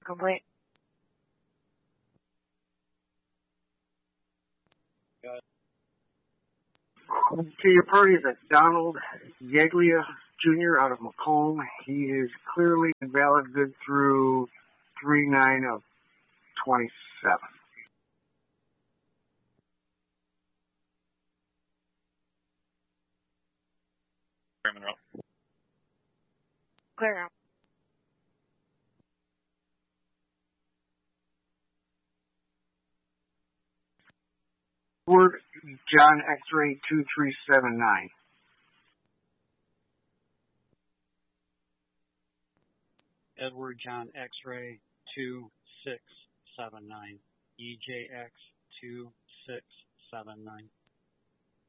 Complete. Okay, your party is at Donald Yaglia Jr. out of Macomb. He is clearly invalid good through 3/9 of 27. Clear out. Word John X-ray 2379. Edward John X-ray 2679. EJX 2679.